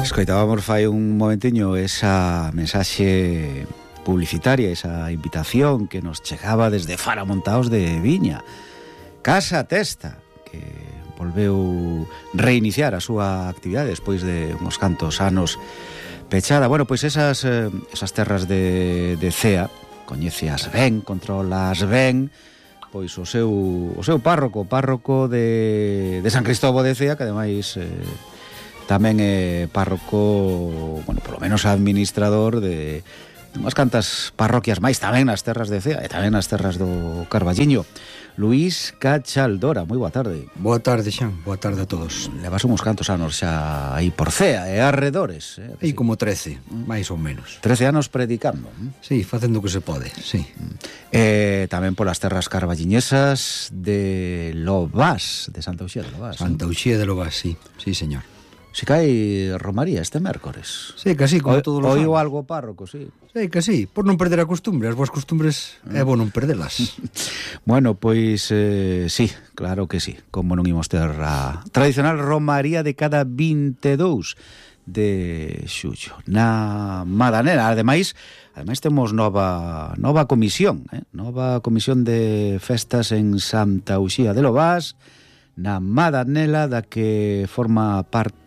Escoitábamos fai un momentiño esa mensaxe publicitaria, esa invitación que nos chegaba desde Fara Montaos de Viña. Casa Testa, que volveu reiniciar a súa actividade despois de uns cantos anos pechada. Bueno, pois esas terras de Cea, coñeceas ben, controlas ben, pois o seu párroco de San Cristóbal de Cea, que ademais tamén é párroco, bueno, polo menos administrador de unhas cantas parroquias máis tamén nas terras de Cea e tamén nas terras do Carballiño. Luís Cachaldora, moi boa tarde. Boa tarde, Xan, boa tarde a todos. Levas uns cantos anos xa aí por Cea e arredores, Aí como 13, máis ou menos. 13 anos predicando. Sí, facendo o que se pode, sí. Tamén polas terras carballiñesas de Lobás, de Santa Uxía de Lobás. Santa Uxía de Lobás, sí, sí, señor. Si cae romaría este mércores. Sí, que sí, como todos os anos. Oíu algo párroco, sí. Sí, que sí, por non perder a costumbre. As boas costumbres é bo non perdelas. Bueno, pois sí, claro que sí. Como non imos ter a tradicional romaría de cada 22 de xullo na Madanela. Ademais temos nova comisión, nova comisión de festas en Santa Uxía de Lobás, na Madanela, da que forma parte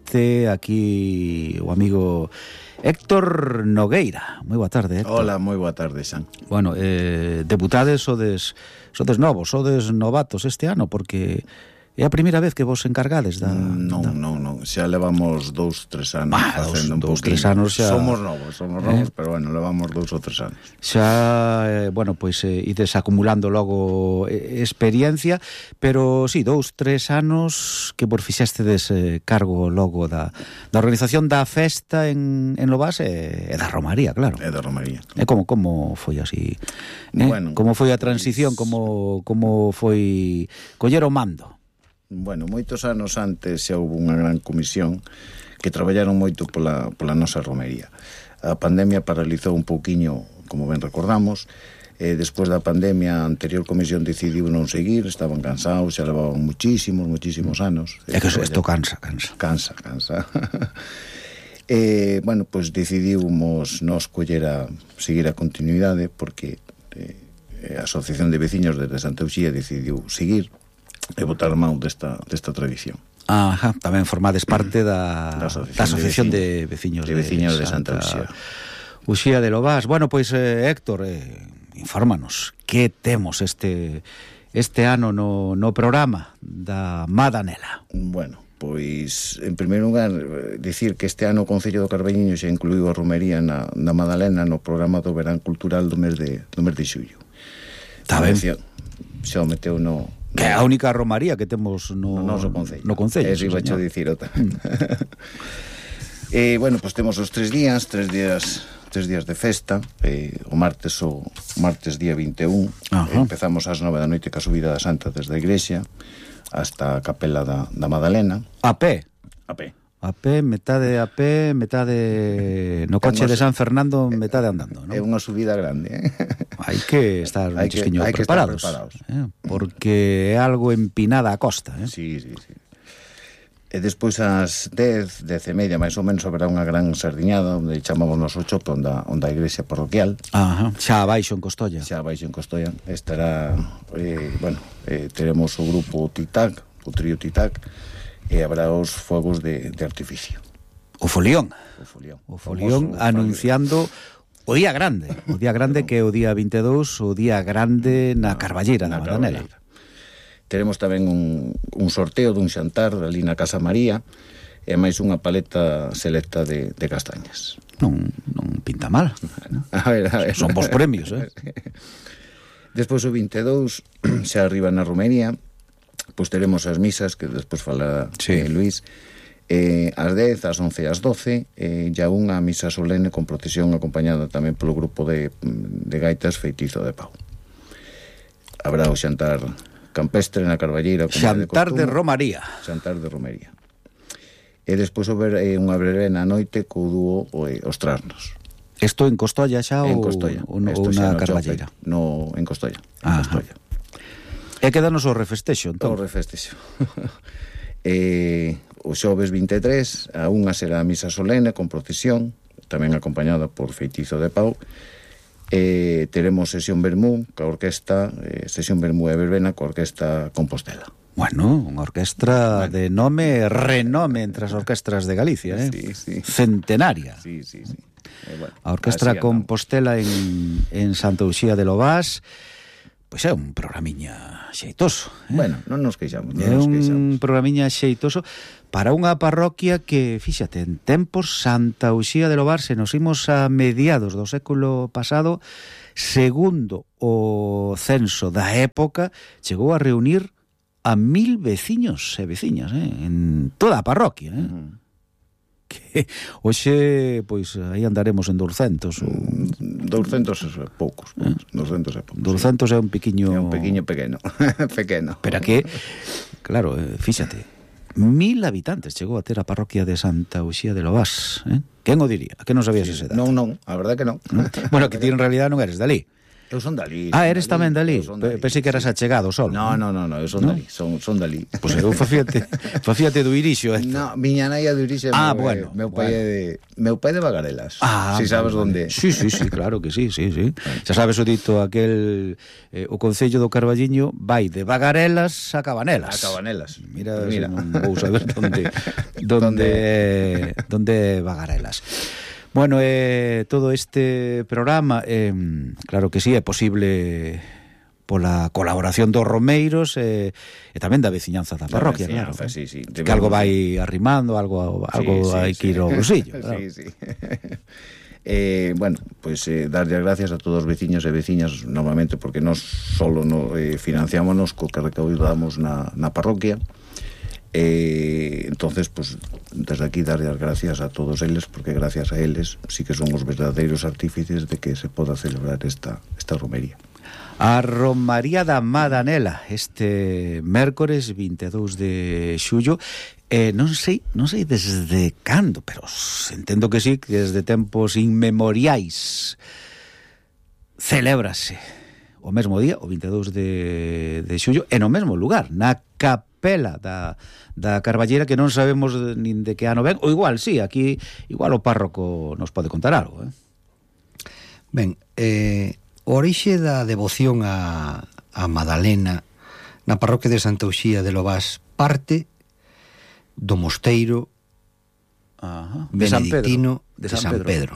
aquí o amigo Héctor Nogueira. Moi boa tarde, Héctor. Hola, moi boa tarde, Xan. Bueno, debutades sodes novos, sodes novatos este ano, porque é a primeira vez que vos encargades da... Non, xa levamos 2-3 anos facendo un pouquinho. 2-3 anos xa... Somos novos, pero bueno, levamos 2 ou 3 anos. Xa, bueno, pois ides acumulando logo experiencia, pero sí, 2-3 anos que vos fixestedes cargo logo da organización da festa en Lobás e da romaría, claro. E da romaría. E como foi así? Bueno, como foi a transición, como foi coller o mando? Bueno, moitos anos antes xa houve unha gran comisión que traballaron moito pola nosa romería. A pandemia paralizou un pouquiño, como ben recordamos, e despois da pandemia a anterior comisión decidiu non seguir, estaban cansados, xa levaban muchísimos anos. É que isto cansa. E, bueno, pois decidimos nos seguir a continuidade porque a Asociación de Veciños desde Santa Uxía decidiu seguir e botar mão desta tradición. Ajá, tamén formades parte da Asociación de Veciños de Santa Uxía de Lobás. Bueno, pois, Héctor, infórmanos, que temos este ano no programa da Madanela? Bueno, pois, en primeiro lugar, dicir que este ano o Concello do Carballiño xa incluiu a romería na Madalena no programa do Verán Cultural do mes de xullo. Está ben. Xa o meteu que é a única romaría que temos no Concello. Eso iba a dicir outra. Bueno, pois temos os 3 días de festa. O martes día 21 empezamos ás 9 da noite ca subida da Santa desde a igrexa hasta a capela da Madalena. A pé, metade a pé, metade no coche de San Fernando, metade andando, non? É unha subida grande, Hai que estar un chisquiño preparados, porque é algo empinada a costa, Sí. E despois ás 10:30 máis ou menos haberá unha gran sardiñada onde chamamos noso chope onde a igrexa parroquial. Xa abaixo en Costolla. Estará, teremos o grupo Titac, o trío Titac, e habrá os fogos de artificio. O folión anunciando o día grande que é o día 22, o día grande na Carballeira da Madanela. Teremos tamén un sorteo dun xantar ali na Casa María e máis unha paleta selecta de castañas. Non pinta mal. A ver. Son bons premios, Despois o 22 xa arriba na romería, pois teremos as misas que despois falará Luís. Ás 10, ás 11 e ás 12 ya unha misa solene con procesión acompañada tamén polo grupo de gaitas Feitizo de Pau. Habrá o xantar campestre na Carballeira, xantar de romaría. E despois unha verbena noite co dúo Os Trasnos. Isto en Costolla xa ou na Carballeira? En Costolla. E quedanos o refestexo, entón. O refestexo. o xoves 23 a unha será a misa solene con procesión, tamén acompañada por Feitizo de Pau. Teremos sesión vermú coa orquesta, sesión vermú e verbena coa orquesta Compostela. Bueno, unha orquestra de renome entre as orquestras de Galicia, Sí, sí. Centenaria. Sí. Bueno, A Orquestra Compostela en Santa Uxía de Lobás, pois é un programiña xeitoso. Bueno, non nos queixamos. É un programiña xeitoso para unha parroquia que, fíxate, en tempos Santa Uxía de Lobás, se nos imos a mediados do século pasado, segundo o censo da época, chegou a reunir a 1000 veciños e veciñas, en toda a parroquia, que hoxe, pois, aí andaremos en 200 ou... 200 poucos, 200 e poucos. 200 é un pequeno... É un pequeno pequeno. Pero que, claro, fíxate, 1000 habitantes chegou a ter a parroquia de Santa Uxía de Lobás, Quen o diría? A que non sabías ese dato? Non, a verdade que non. Bueno, que ti en realidad non eres dali. Eu son dali. Eres tamén dali? Pensei que eras achegado solo. No, eu son dali, son dali. Pois eu facíate do Irixio. No, miña nai é do Irixio. Bueno. Meu pai é de Bagarelas. Si sabes onde. Sí, claro que sí. Xa sabes o dito aquel o Concello do Carballiño vai de Bagarelas a Cabanelas. Mira. Non vou saber onde é Bagarelas. Bueno, todo este programa, claro que sí, é posible pola colaboración dos romeiros e tamén da veciñanza da parroquia, claro. Sí. Que algo vai arrimando, algo hai que ir ao bolsillo. Claro. Sí. Bueno, pues darlle as gracias a todos os veciños e veciñas normalmente porque nós solo financiámonos co que recaudamos na parroquia. Entonces, pues desde aquí darle as gracias a todos eles porque gracias a eles sí que son os verdadeiros artífices de que se poda celebrar esta romería. A Romaría da Madanela este mércores 22 de xullo. Non sei desde cando, pero entendo que sí, que desde tempos inmemoriais celébrase o mesmo día, o 22 de xullo, e no mesmo lugar, na capela da Carballera, que non sabemos nin de que ano ven, ou igual, sí, aquí igual o párroco nos pode contar algo, Ben, o orixe da devoción a Madalena na parroquia de Santa Uxía de Lobás parte do mosteiro beneditino de San Pedro.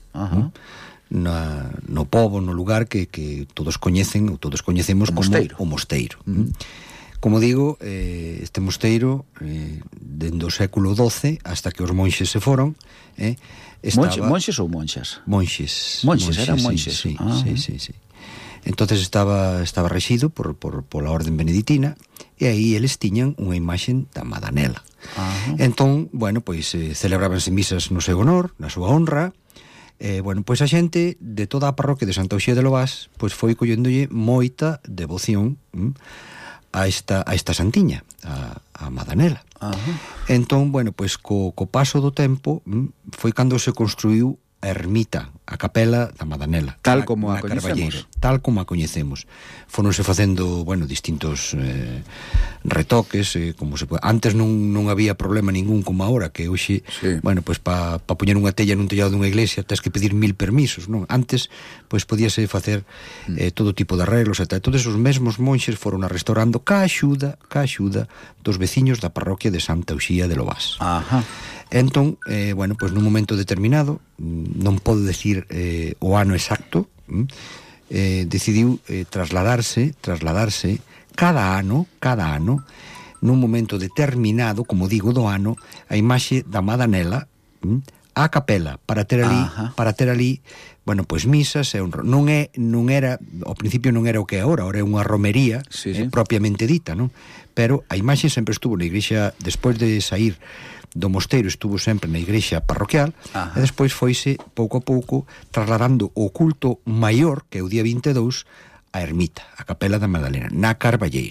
No pobo, no lugar que todos coñecen ou todos coñecemos como o mosteiro. Como digo, este mosteiro dende o século XII hasta que os monxes se foron, monxes ou monxas? Monxes, eran monxes. Sí. Entonces estaba rexido pola orden beneditina e aí eles tiñan unha imaxen da Madanela. Entón, bueno, pois celebrábanse misas no seu honor, na súa honra. Bueno, pois a xente de toda a parroquia de Santa Uxía de Lobás pois foi collendolle moita devoción a esta santiña, a Madanela. Entón, bueno, pois co paso do tempo foi cando se construiu a ermita, a capela da Madanela, tal como a coñecemos. Tal como a coñecemos. Fóronse facendo, bueno, distintos retoques, como se pode. Antes non había problema ningún como ahora, que hoxe, bueno, pois pa poñer unha tella nun tellado dunha iglesia tens que pedir 1000 permisos, non? Antes, pois podíase facer todo tipo de arreglos, e todos os mesmos monxes foron a restaurando ca axuda dos veciños da parroquia de Santa Uxía de Lobás. Entón, bueno, pois nun momento determinado, non podo decir o ano exacto, decidiu trasladarse cada ano, nun momento determinado, como digo, do ano, a imaxe da Madanela á capela, para ter ali, bueno, pois misas, non era, ao principio non era o que é agora é unha romería, propiamente dita, non? Pero a imaxe sempre estuvo na igrexa, despois de sair do mosteiro estuvo sempre na igrexa parroquial, e despois foise pouco a pouco trasladando o culto maior, que é o día 22, a ermita, a capela da Madalena, na Carballeira.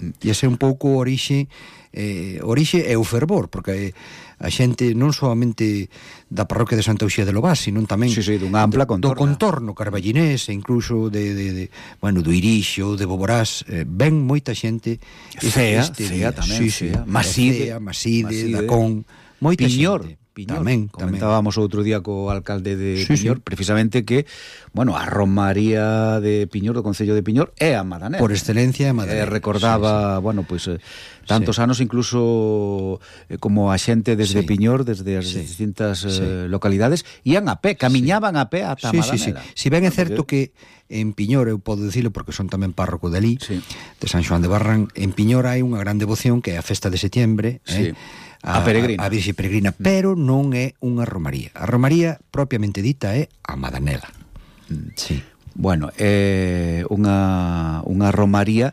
E ese é un pouco orixe e o fervor, porque a xente non solamente da parroquia de Santa Uxía de Lobás, sino tamén dunha ampla contorna. Do contorno carballinés e incluso do Irixo, de Boborás, ven moita xente Cea tamén, Maside, Dacón, moita Piñor, xente. Tamén comentábamos outro día co alcalde de Piñor, precisamente que, a romaría de Piñor, do Concello de Piñor, é a Madanela. Por excelencia é a Madanela. Recordaba, tantos anos incluso como a xente desde Piñor, desde as distintas localidades, ian a pé, camiñaban a pé ata Madanela. Si ben é certo que en Piñor, eu podo dicilo porque son tamén párroco de ali, de San Xoán de Barran, en Piñor hai unha gran devoción que é a festa de setiembre, a peregrina, a Virxe Peregrina, pero non é unha romaría. A romaría propiamente dita é a Madanela. Bueno, é unha romaría